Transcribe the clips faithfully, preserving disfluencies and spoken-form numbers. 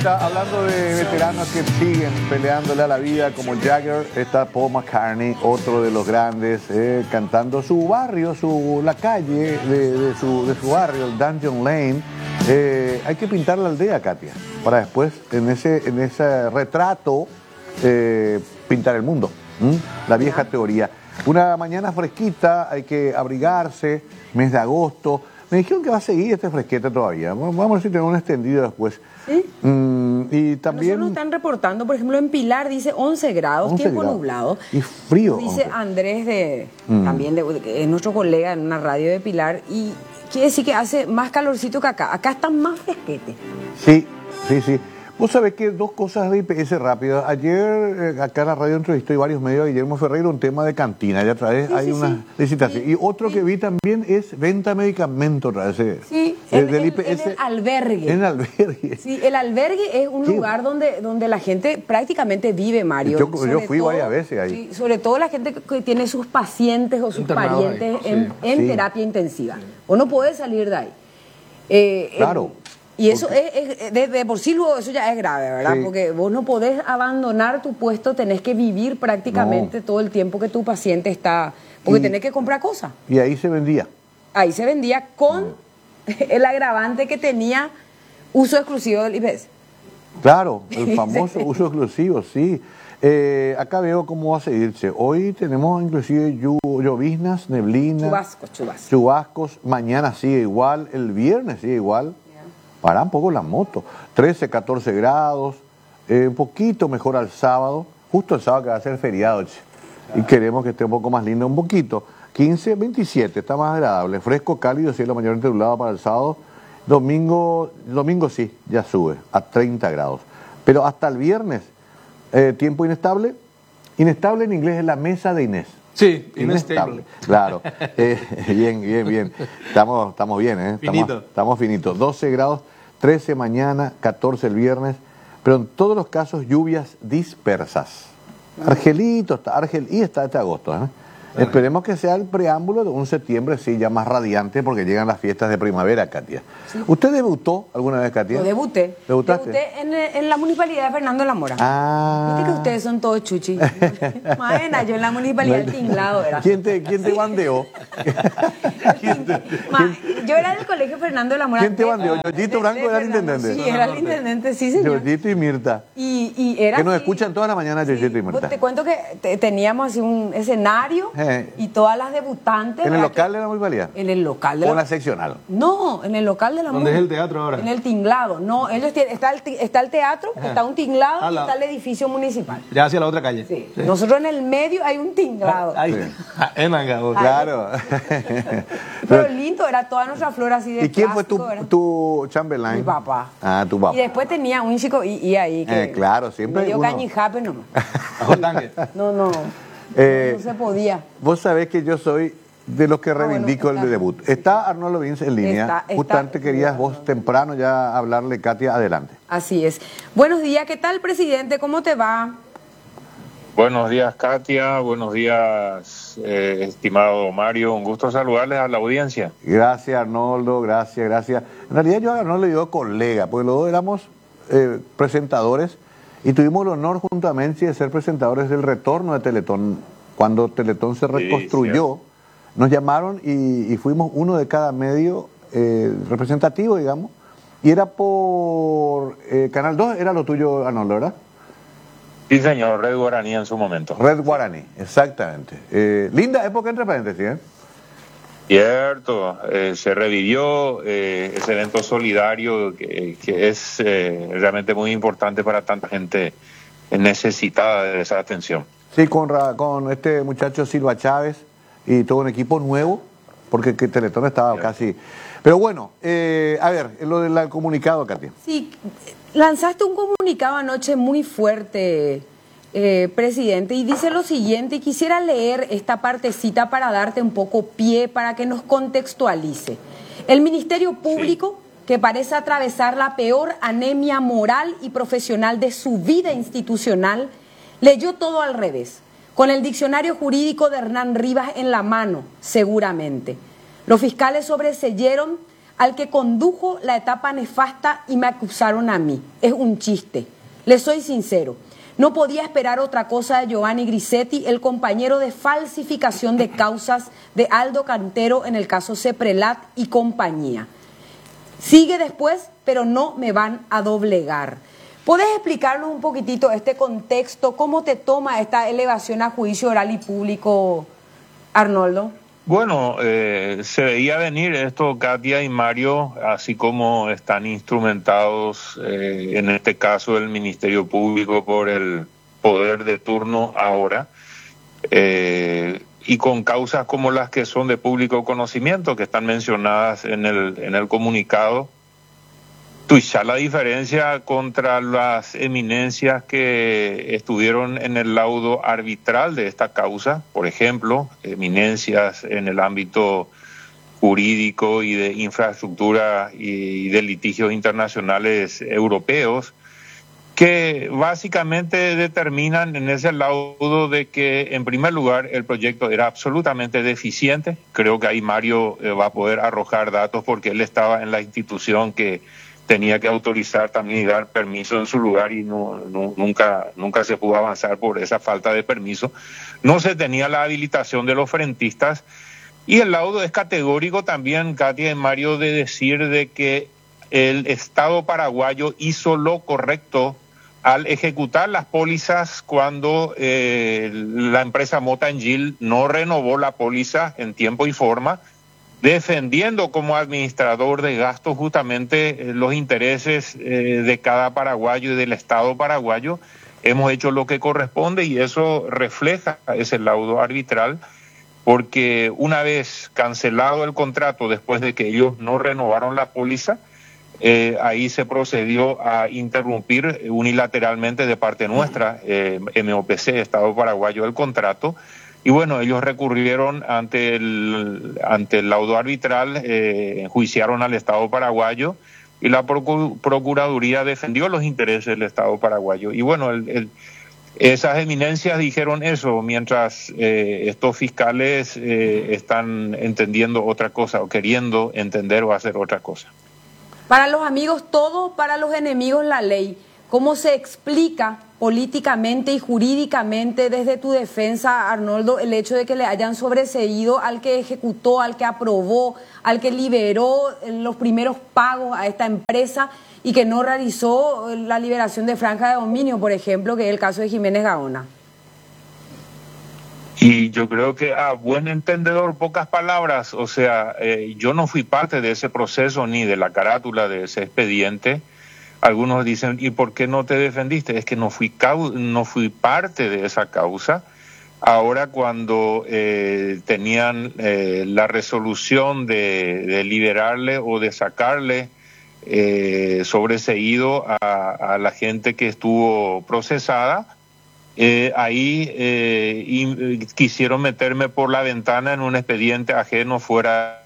Está hablando de veteranos que siguen peleándole a la vida como Jagger, está Paul McCartney, otro de los grandes, eh, cantando su barrio, su, la calle de, de, su, de su barrio, el Dungeon Lane. Eh, hay que pintar la aldea, Katia, para después en ese, en ese retrato eh, pintar el mundo. ¿Mm? La vieja teoría. Una mañana fresquita, hay que abrigarse, mes de agosto. Me dijeron que va a seguir este fresquete todavía. Vamos a ver si tenemos un extendido después. ¿Sí? Mm, y también... Nosotros nos están reportando, por ejemplo, en Pilar dice once grados, once tiempo grados. nublado. Y frío. Dice aunque... Andrés, de Mm. también de, que es nuestro colega en una radio de Pilar, y quiere decir que hace más calorcito que acá. Acá está más fresquete. Sí, sí, sí. Vos sabés que dos cosas de I P S rápidas. Ayer, eh, acá en la radio entrevisté varios medios a Guillermo Ferreiro, un tema de cantina. Ya otra vez Sí, hay sí, una sí. licitación. Sí, y otro sí. que vi también es venta de medicamentos otra vez. eh, Sí, eh, en, del en- I P S. en el albergue. En el albergue. Sí, el albergue es un Sí. lugar donde, donde la gente prácticamente vive, Mario. Yo- yo Sobre fui todo- varias veces ahí. Sí, sobre todo la gente que, que tiene sus pacientes o sus Internados parientes ahí, en, sí. en Sí. terapia intensiva. O no puede salir de ahí. Eh, Claro. eh, y eso es, es- de, de por sí luego eso ya es grave, ¿verdad? Sí. Porque vos no podés abandonar tu puesto, tenés que vivir prácticamente No. todo el tiempo que tu paciente está... Porque Y- tenés que comprar cosas. Y ahí se vendía. Ahí se vendía con el agravante que tenía uso exclusivo del I P S. Claro, el famoso uso exclusivo, sí. Eh, acá veo cómo va a seguirse. Hoy tenemos inclusive llu- lloviznas, neblina. Chubascos, chubascos. Chubascos, mañana sigue igual, el viernes sigue igual. Para un poco la moto. trece, catorce grados, eh, un poquito mejor al sábado, justo el sábado que va a ser feriado, che. Y queremos que esté un poco más lindo, un poquito. quince, veintisiete, está más agradable, fresco, cálido, cielo mayormente nublado para el sábado. Domingo, domingo sí, ya sube a treinta grados. Pero hasta el viernes, eh, tiempo inestable. Inestable en inglés es la mesa de Inés. Sí, Inestable. inestable. Claro. Eh, bien, bien, bien. Estamos, estamos bien, ¿eh? Estamos, Finito. estamos finitos. doce grados, trece mañana, catorce el viernes. Pero en todos los casos, lluvias dispersas. Argelito, está, Argel, y está este agosto, ¿eh? Esperemos que sea el preámbulo de un septiembre, sí, ya más radiante, porque llegan las fiestas de primavera, Katia. ¿Usted debutó alguna vez, Katia? Yo debuté. ¿Debutaste? Debuté en, en la municipalidad de Fernando de la Mora. Ah. Viste que ustedes son todos chuchi. Maena, yo en la municipalidad del Tinglado era. ¿Quién te, quién te bandeó? ¿Quién te- Ma, yo era del colegio Fernando de la Mora. ¿Quién te de- bandeó? de- ¿Yoyito de- Branco de era el Fernando. intendente? Sí, era el intendente, sí, señor. Yoyito y Mirta. Y, y era Que nos así. escuchan toda la mañana, Yoyito y Vos Mirta. Te cuento que te- teníamos así un escenario Eh. y todas las debutantes. ¿En el ¿verdad? local de la municipalidad? En el local de ¿O en la la seccional? No, en el local de la ¿Dónde Mora. es el teatro ahora? En el tinglado. No, ellos tienen, está, el, ti- está el teatro, está un tinglado Ah, y la- está el edificio municipal. Ya hacia la otra calle. Sí. Nosotros en el medio hay un tinglado. Ahí. Sí. Ah, en Angabo. Claro. Pero lindo, era toda nuestra flor así de ¿Y quién fue tu, plástico, ¿verdad? tu Chamberlain? Mi papá. Ah, tu papá. Y después tenía un chico y, y ahí que Eh, claro, siempre medio uno- cañijape nomás. Bajo el tanque. No, no, Eh, no se podía. Vos sabés que yo soy de los que bueno, reivindico está. el debut. Está Arnoldo Vins en línea. Está, está. Justamente querías vos temprano ya hablarle, Katia, adelante. Así es. Buenos días, ¿qué tal, presidente? ¿Cómo te va? Buenos días, Katia. Buenos días, eh, estimado Mario. Un gusto saludarles a la audiencia. Gracias, Arnoldo, gracias, gracias. En realidad yo a Arnoldo le digo colega, porque los dos éramos eh, presentadores y tuvimos el honor juntamente de ser presentadores del retorno de Teletón. Cuando Teletón se reconstruyó, cierto. nos llamaron y, y fuimos uno de cada medio eh, representativo, digamos, y era por eh, Canal dos, era lo tuyo, Arnoldo, ¿verdad? Sí, señor, Red Guaraní en su momento. Red Guaraní, exactamente. Eh, linda época, entre paréntesis, ¿eh? Cierto, eh, se revivió eh, ese evento solidario que, que es eh, realmente muy importante para tanta gente necesitada de esa atención. Sí, con, Ra- con este muchacho Silva Chávez y todo un equipo nuevo, porque que Teletón estaba casi... Pero bueno, eh, a ver, lo del comunicado, Katia. Sí, lanzaste un comunicado anoche muy fuerte, eh, presidente, y dice lo siguiente, y quisiera leer esta partecita para darte un poco pie, para que nos contextualice. El Ministerio Público, sí, que parece atravesar la peor anemia moral y profesional de su vida institucional, leyó todo al revés, con el diccionario jurídico de Hernán Rivas en la mano, seguramente. Los fiscales sobreseyeron al que condujo la etapa nefasta y me acusaron a mí. Es un chiste. Le soy sincero. No podía esperar otra cosa de Giovanni Grisetti, el compañero de falsificación de causas de Aldo Cantero en el caso Ceprelat y compañía. Sigue después, pero no me van a doblegar. ¿Puedes explicarnos un poquitito este contexto? ¿Cómo te toma esta elevación a juicio oral y público, Arnoldo? Bueno, eh, se veía venir esto, Katia y Mario, así como están instrumentados, eh, en este caso el Ministerio Público por el poder de turno ahora, eh, y con causas como las que son de público conocimiento, que están mencionadas en el, en el comunicado. Ya la diferencia contra las eminencias que estuvieron en el laudo arbitral de esta causa, por ejemplo, eminencias en el ámbito jurídico y de infraestructura y de litigios internacionales europeos, que básicamente determinan en ese laudo de que, en primer lugar, el proyecto era absolutamente deficiente. Creo que ahí Mario va a poder arrojar datos porque él estaba en la institución que tenía que autorizar también y dar permiso en su lugar y no, no, nunca, nunca se pudo avanzar por esa falta de permiso. No se tenía la habilitación de los frentistas y el laudo es categórico también, Katia y Mario, de decir de que el Estado paraguayo hizo lo correcto al ejecutar las pólizas cuando eh, la empresa Motangil no renovó la póliza en tiempo y forma, defendiendo como administrador de gastos justamente eh, los intereses eh, de cada paraguayo y del Estado paraguayo. Hemos hecho lo que corresponde y eso refleja ese laudo arbitral, porque una vez cancelado el contrato después de que ellos no renovaron la póliza, eh, ahí se procedió a interrumpir unilateralmente de parte nuestra, eh, M O P C, Estado paraguayo, el contrato. Y bueno, ellos recurrieron ante el ante el laudo arbitral, eh, enjuiciaron al Estado paraguayo y la Procu- Procuraduría defendió los intereses del Estado paraguayo. Y bueno, el, el, esas eminencias dijeron eso, mientras eh, estos fiscales eh, están entendiendo otra cosa o queriendo entender o hacer otra cosa. Para los amigos todo, para los enemigos la ley. ¿Cómo se explica políticamente y jurídicamente desde tu defensa, Arnoldo, el hecho de que le hayan sobreseído al que ejecutó, al que aprobó, al que liberó los primeros pagos a esta empresa y que no realizó la liberación de franja de dominio, por ejemplo, que es el caso de Jiménez Gaona? Y yo creo que a buen entendedor, pocas palabras, o sea, eh, yo no fui parte de ese proceso ni de la carátula de ese expediente. Algunos dicen, ¿y por qué no te defendiste? Es que no fui cau- no fui parte de esa causa. Ahora cuando eh, tenían eh, la resolución de, de liberarle o de sacarle eh, sobreseído a, a la gente que estuvo procesada, eh, ahí eh, y, quisieron meterme por la ventana en un expediente ajeno fuera...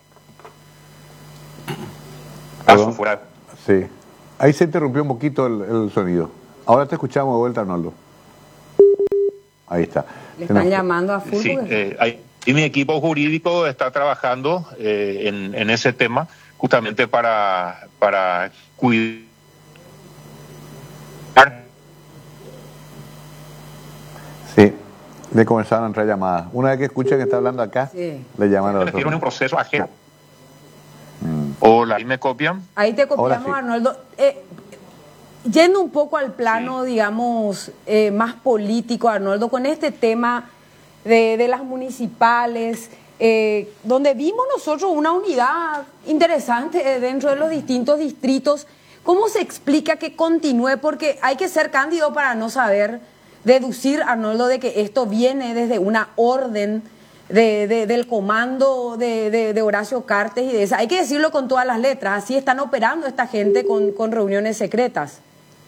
Perdón. fuera. Sí. Ahí se interrumpió un poquito el, el sonido. Ahora te escuchamos de vuelta, Arnoldo. Ahí está. Le están Tenemos... llamando a full. Sí, eh, hay, y mi equipo jurídico está trabajando eh, en, en ese tema justamente para, para cuidar. Sí, le comenzaron a entrar llamadas. Una vez que escuchen que está hablando acá, Sí. le llaman a los Refiero a un otros. proceso ajeno. Hola, ¿ahí me copian? Ahí te copiamos, Ahora sí. Arnoldo. Eh, yendo un poco al plano, Sí. digamos, eh, más político, Arnoldo, con este tema de, de las municipales, eh, donde vimos nosotros una unidad interesante eh, dentro de los distintos distritos. ¿Cómo se explica que continúe? Porque hay que ser cándido para no saber deducir, Arnoldo, de que esto viene desde una orden de, de, del comando de, de, de Horacio Cartes y de esa. Hay que decirlo con todas las letras. Así están operando esta gente con, con reuniones secretas.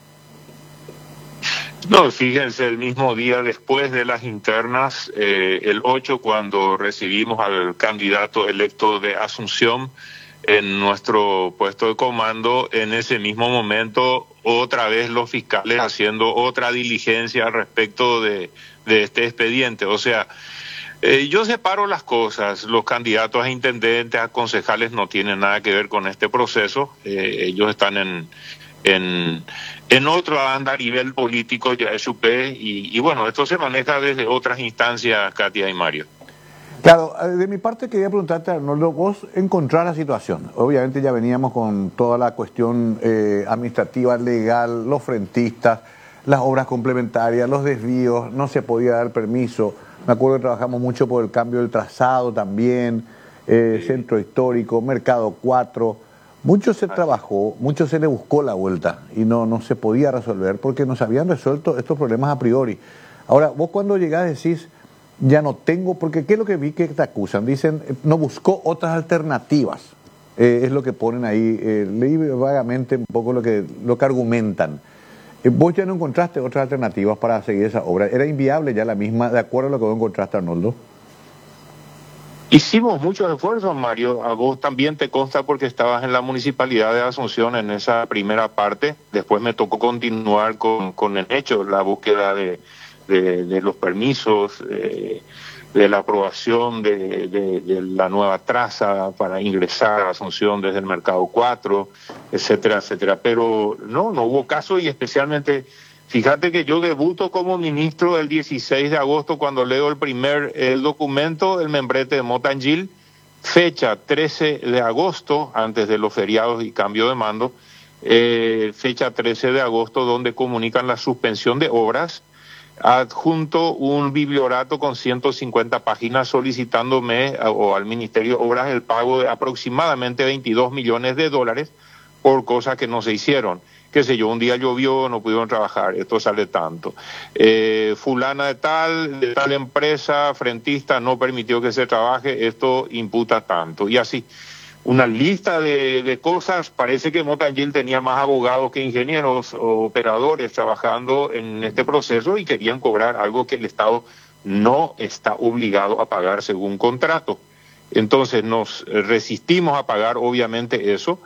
No, fíjense, el mismo día después de las internas, eh, el ocho, cuando recibimos al candidato electo de Asunción en nuestro puesto de comando, en ese mismo momento, otra vez los fiscales haciendo otra diligencia respecto de, de este expediente. O sea, Eh, yo separo las cosas. Los candidatos a intendentes, a concejales no tienen nada que ver con este proceso. Eh, ellos están en, en, en otro anda a nivel político, ya es U P, y, y bueno, esto se maneja desde otras instancias, Katia y Mario. Claro, de mi parte quería preguntarte, Arnoldo, vos encontrás la situación. Obviamente ya veníamos con toda la cuestión eh, administrativa, legal, los frentistas, las obras complementarias, los desvíos, no se podía dar permiso. Me acuerdo que trabajamos mucho por el cambio del trazado también, eh, sí. Centro histórico, Mercado cuatro. Mucho se trabajó, mucho se le buscó la vuelta y no, no se podía resolver porque no se habían resuelto estos problemas a priori. Ahora, vos cuando llegás decís, ya no tengo, porque ¿qué es lo que vi que te acusan? Dicen, no buscó otras alternativas, eh, es lo que ponen ahí, eh, leí vagamente un poco lo que, lo que argumentan. Eh, vos ya no encontraste otras alternativas para seguir esa obra, era inviable ya la misma, de acuerdo a lo que vos encontraste, Arnoldo. Hicimos muchos esfuerzos, Mario, a vos también te consta porque estabas en la Municipalidad de Asunción en esa primera parte, después me tocó continuar con, con el hecho, la búsqueda de... De, de los permisos, eh, de la aprobación de, de, de la nueva traza para ingresar a Asunción desde el Mercado cuatro, etcétera, etcétera. Pero no, no hubo caso y especialmente, fíjate que yo debuto como ministro el dieciséis de agosto cuando leo el primer el documento, el membrete de Motangil, fecha trece de agosto, antes de los feriados y cambio de mando, eh, fecha trece de agosto donde comunican la suspensión de obras, adjunto un bibliorato con ciento cincuenta páginas solicitándome a, o al Ministerio de Obras el pago de aproximadamente veintidós millones de dólares por cosas que no se hicieron. Qué sé yo, un día llovió, no pudieron trabajar, esto sale tanto. Eh, fulana de tal, de tal empresa, frentista, no permitió que se trabaje, esto imputa tanto. Y así, una lista de, de cosas. Parece que Motangil tenía más abogados que ingenieros o operadores trabajando en este proceso y querían cobrar algo que el Estado no está obligado a pagar según contrato. Entonces nos resistimos a pagar obviamente eso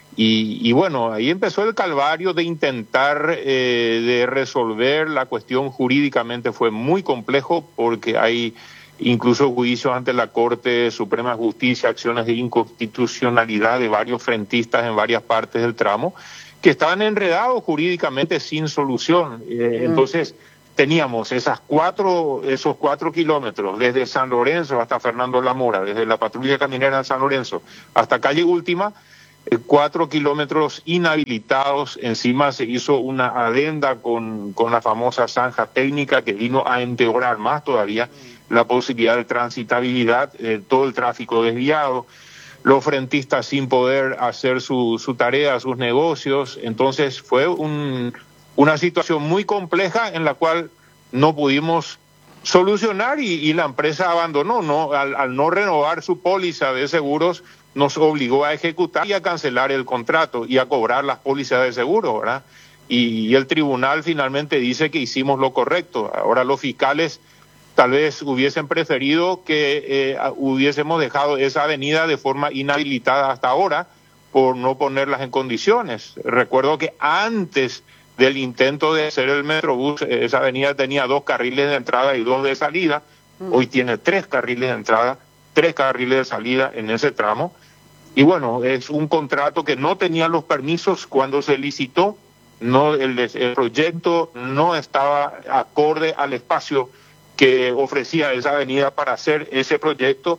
y, y bueno, ahí empezó el calvario de intentar eh, de resolver la cuestión jurídicamente. Fue muy complejo porque hay incluso juicios ante la Corte Suprema de Justicia, acciones de inconstitucionalidad de varios frentistas en varias partes del tramo, que estaban enredados jurídicamente sin solución. Eh, mm. Entonces, teníamos esas cuatro, esos cuatro kilómetros, desde San Lorenzo hasta Fernando La Mora, desde la patrulla caminera de San Lorenzo hasta Calle Última, eh, cuatro kilómetros inhabilitados. Encima se hizo una adenda con, con la famosa zanja técnica que vino a empeorar más todavía la posibilidad de transitabilidad, eh, todo el tráfico desviado, los frentistas sin poder hacer su, su tarea, sus negocios. Entonces fue un, una situación muy compleja en la cual no pudimos solucionar y, y la empresa abandonó, ¿no? Al, al no renovar su póliza de seguros, nos obligó a ejecutar y a cancelar el contrato y a cobrar las pólizas de seguro, ¿verdad? Y, y el tribunal finalmente dice que hicimos lo correcto. Ahora los fiscales tal vez hubiesen preferido que eh, hubiésemos dejado esa avenida de forma inhabilitada hasta ahora por no ponerlas en condiciones. Recuerdo que antes del intento de hacer el Metrobús, esa avenida tenía dos carriles de entrada y dos de salida. Mm. Hoy tiene tres carriles de entrada, tres carriles de salida en ese tramo. Y bueno, es un contrato que no tenía los permisos cuando se licitó. No, el, el proyecto no estaba acorde al espacio que ofrecía esa avenida para hacer ese proyecto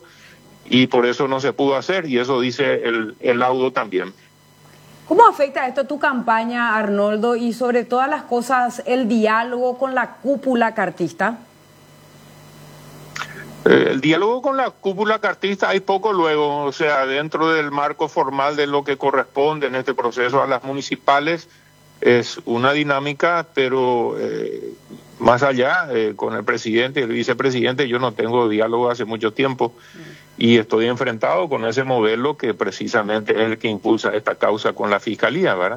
y por eso no se pudo hacer, y eso dice el, el laudo también. ¿Cómo afecta esto tu campaña, Arnoldo, y sobre todas las cosas el diálogo con la cúpula cartista? Eh, el diálogo con la cúpula cartista hay poco luego, o sea, dentro del marco formal de lo que corresponde en este proceso a las municipales, es una dinámica, pero eh, más allá, eh, con el presidente y el vicepresidente, yo no tengo diálogo hace mucho tiempo y estoy enfrentado con ese modelo que precisamente es el que impulsa esta causa con la Fiscalía, ¿verdad?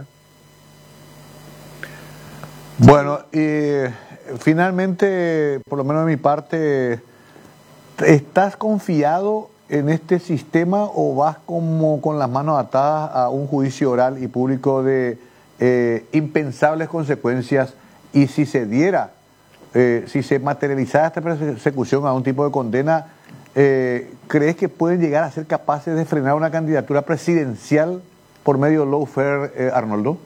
Bueno, y finalmente, por lo menos de mi parte, ¿estás confiado en este sistema o vas como con las manos atadas a un juicio oral y público de eh, impensables consecuencias? Y si se diera eh, si se materializara esta persecución a un tipo de condena, eh, ¿crees que pueden llegar a ser capaces de frenar una candidatura presidencial por medio de lawfare, eh, Arnoldo?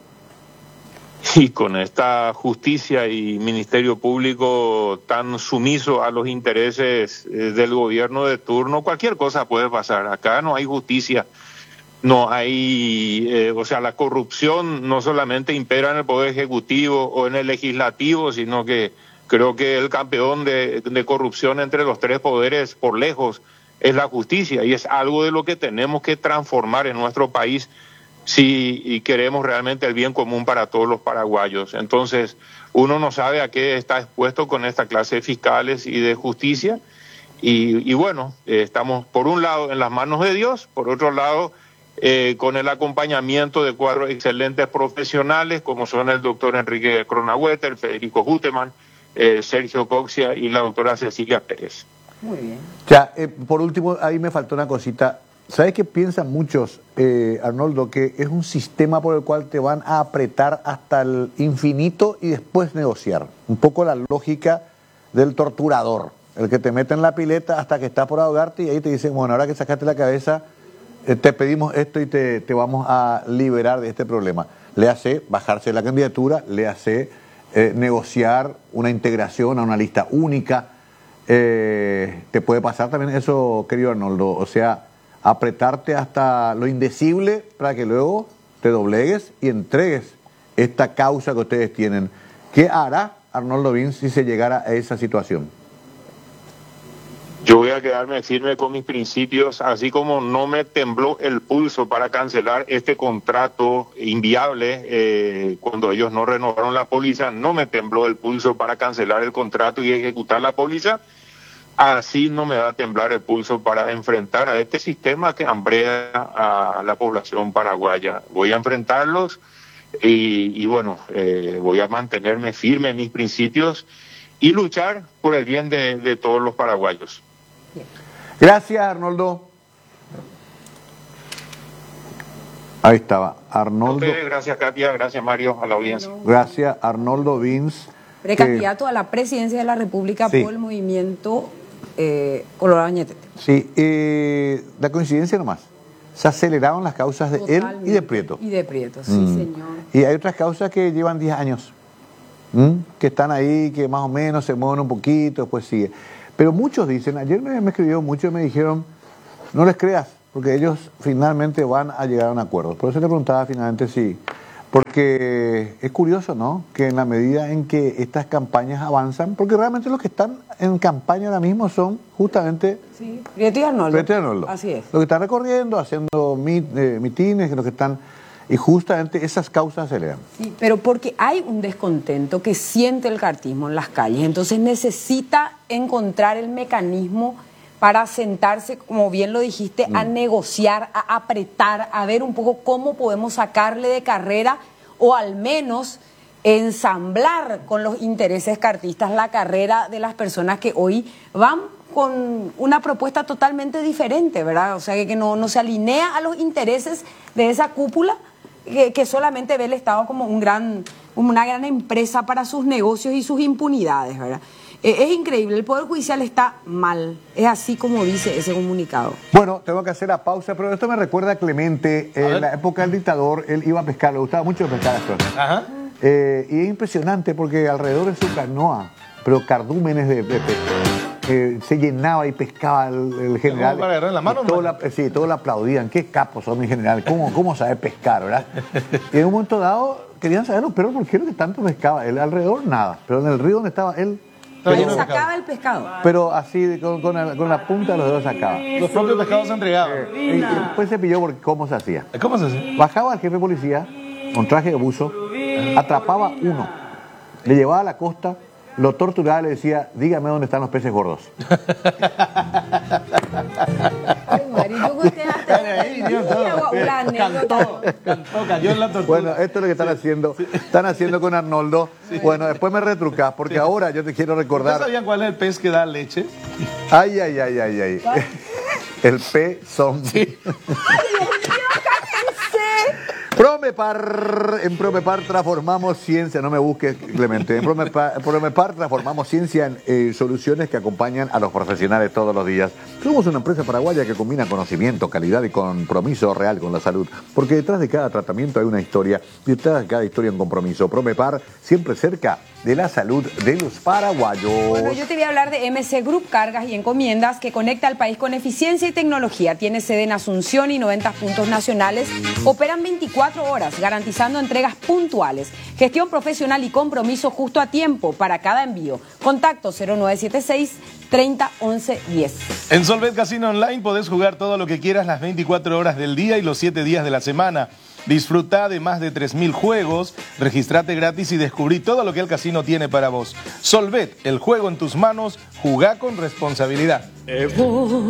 Y con esta justicia y ministerio público tan sumiso a los intereses eh, del gobierno de turno, cualquier cosa puede pasar. Acá no hay justicia, no hay, eh, o sea, la corrupción no solamente impera en el Poder Ejecutivo o en el Legislativo, sino que creo que el campeón de, de corrupción entre los tres poderes por lejos es la justicia, y es algo de lo que tenemos que transformar en nuestro país si y queremos realmente el bien común para todos los paraguayos. Entonces, uno no sabe a qué está expuesto con esta clase de fiscales y de justicia, y, y bueno, eh, estamos por un lado en las manos de Dios, por otro lado eh, con el acompañamiento de cuatro excelentes profesionales como son el doctor Enrique Cronaueter, Federico Guteman, eh, Sergio Coxia y la doctora Cecilia Pérez. Muy bien. Ya, eh, por último, ahí me faltó una cosita. ¿Sabes qué piensan muchos, eh, Arnoldo? Que es un sistema por el cual te van a apretar hasta el infinito y después negociar. Un poco la lógica del torturador, el que te mete en la pileta hasta que está por ahogarte y ahí te dicen, bueno, ahora que sacaste la cabeza, eh, te pedimos esto y te, te vamos a liberar de este problema. Le hace bajarse la candidatura, le hace eh, negociar una integración a una lista única. Eh, te puede pasar también eso, querido Arnoldo, o sea, apretarte hasta lo indecible para que luego te doblegues y entregues esta causa que ustedes tienen. ¿Qué hará Arnoldo Vins si se llegara a esa situación? Yo voy a quedarme firme con mis principios, así como no me tembló el pulso para cancelar este contrato inviable eh, cuando ellos no renovaron la póliza, no me tembló el pulso para cancelar el contrato y ejecutar la póliza. Así no me va a temblar el pulso para enfrentar a este sistema que hambrea a la población paraguaya. Voy a enfrentarlos y, y bueno, eh, voy a mantenerme firme en mis principios y luchar por el bien de, de todos los paraguayos. Gracias, Arnoldo. Ahí estaba, Arnoldo. Ustedes, gracias, Katia, gracias, Mario, a la audiencia. Gracias, Arnoldo Vins. Precandidato eh, a la presidencia de la República sí. por el movimiento eh, Colorado Ñetete. Sí, eh, la coincidencia nomás. Se aceleraron las causas de Totalmente. él y de Prieto. Y de Prieto, sí, mm. señor. Y hay otras causas que llevan diez años, ¿Mm? que están ahí, que más o menos se mueven un poquito, después sigue. Pero muchos dicen, ayer me, me escribió muchos y me dijeron, no les creas, porque ellos finalmente van a llegar a un acuerdo. Por eso te preguntaba finalmente si... Porque es curioso, ¿no?, que en la medida en que estas campañas avanzan, porque realmente los que están en campaña ahora mismo son justamente... Sí, Prieto y Arnoldo. Prieto y Arnoldo. Así es. Los que están recorriendo, haciendo mit, eh, mitines, los que están... Y justamente esas causas se aceleran. Sí, pero porque hay un descontento que siente el cartismo en las calles, entonces necesita encontrar el mecanismo para sentarse, como bien lo dijiste, mm. a negociar, a apretar, a ver un poco cómo podemos sacarle de carrera o al menos ensamblar con los intereses cartistas la carrera de las personas que hoy van con una propuesta totalmente diferente, ¿verdad? O sea, que, que no, no se alinea a los intereses de esa cúpula que, que solamente ve el Estado como un gran, una gran empresa para sus negocios y sus impunidades, ¿verdad? Eh, es increíble, el Poder Judicial está mal, es así como dice ese comunicado. Bueno, tengo que hacer la pausa, pero esto me recuerda a Clemente, en eh, la época del dictador, él iba a pescar, le gustaba mucho pescar las cosas. Ajá. Eh, y es impresionante porque alrededor de su canoa, pero cardúmenes de, de pesca, eh, se llenaba y pescaba el, el general. ¿Cómo para en la mano? Todos la, sí, todos le aplaudían, qué capos son mi general, ¿cómo, cómo sabe pescar, verdad? Y en un momento dado querían saber los perros por qué era que tanto pescaba, él alrededor nada, pero en el río donde estaba él, pero él sacaba el pescado. Pero así, con, con, la, con la punta de los dedos sacaba. Los propios pescados se entregaban. Eh, y, y después se pilló por cómo se hacía. ¿Cómo se hacía? Bajaba al jefe de policía, con traje de buzo, atrapaba uno, le llevaba a la costa, lo torturaba y le decía, dígame dónde están los peces gordos. Ay, Mari, yo conté hasta cantó, cantó, cayó en la tortura. Bueno, esto es lo que están haciendo, están haciendo con Arnoldo. Sí. Bueno, después me retrucás, porque sí. ahora yo te quiero recordar. ¿Ustedes sabían cuál es el pez que da leche? Ay, ay, ay, ay, ay. El pez zombie. Sí. Ay, Dios mío, cállense. Promepar, en Promepar transformamos ciencia, no me busques, Clemente, en Promepar, Promepar transformamos ciencia en eh, soluciones que acompañan a los profesionales todos los días. Somos una empresa paraguaya que combina conocimiento, calidad y compromiso real con la salud, porque detrás de cada tratamiento hay una historia, y detrás de cada historia un compromiso. Promepar, siempre cerca de la salud de los paraguayos. Bueno, yo te voy a hablar de M C Group Cargas y Encomiendas, que conecta al país con eficiencia y tecnología. Tiene sede en Asunción y noventa puntos nacionales. Operan veinticuatro horas, garantizando entregas puntuales. Gestión profesional y compromiso justo a tiempo para cada envío. Contacto cero nueve siete seis, treinta, once, diez. En Solvet Casino Online podés jugar todo lo que quieras las veinticuatro horas del día y los siete días de la semana. Disfruta de más de tres mil juegos, registrate gratis y descubrí todo lo que el casino tiene para vos. Solvet, el juego en tus manos, jugá con responsabilidad. Evo.